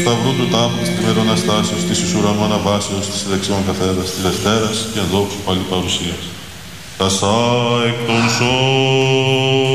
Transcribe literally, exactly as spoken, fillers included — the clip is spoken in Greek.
Σταυρού του τάφου της τριμερών αστάσεως, της εις ουρανού αναβάσεως, της δεξιών καθέδρας, της Δευτέρας και δόξου πάλι παρουσίας. Τασά εκ των σώων